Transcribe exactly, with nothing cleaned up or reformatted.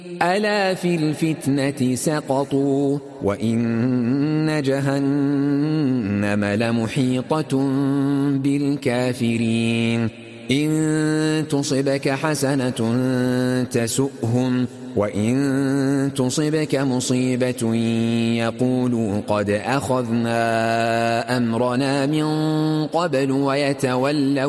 ألا في الفتنة سقطوا وإن جهنم لمحيطة بالكافرين إن تصبك حسنة تسؤهم وإن تصبك مصيبة يقولوا قد أخذنا أمرنا من قبل ويتولوا